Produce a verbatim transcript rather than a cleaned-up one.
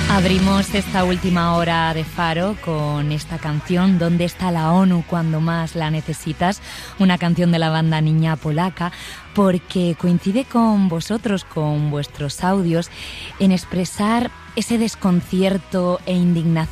Abrimos esta última hora de Faro con esta canción, ¿Dónde está la ONU cuando más la necesitas? Una canción de la banda Niña Polaca, porque coincide con vosotros, con vuestros audios, en expresar ese desconcierto e indignación